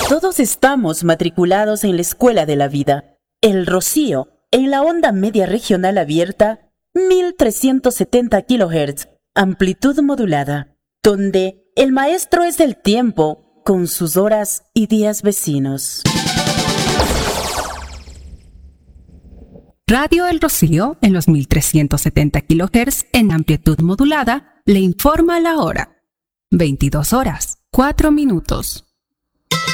Todos estamos matriculados en la Escuela de la Vida. El Rocío, en la onda media regional abierta, 1370 kHz, amplitud modulada, donde el maestro es el tiempo con sus horas y días vecinos. Radio El Rocío, en los 1370 kHz en amplitud modulada, le informa la hora. 22 horas, 4 minutos.